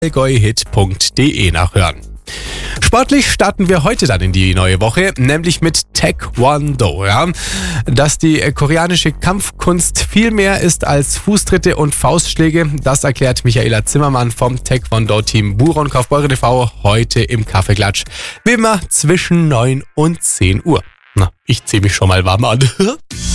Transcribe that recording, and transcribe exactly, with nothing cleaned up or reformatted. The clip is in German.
allgäuhit punkt de nachhören. Sportlich starten wir heute dann in die neue Woche, nämlich mit Taekwondo. Ja? Dass die koreanische Kampfkunst viel mehr ist als Fußtritte und Faustschläge, das erklärt Michaela Zimmermann vom Taekwondo-Team Buron Kaufbeuren T V heute im Kaffeeklatsch. Wie immer zwischen neun und zehn Uhr. Na, ich zieh mich schon mal warm an.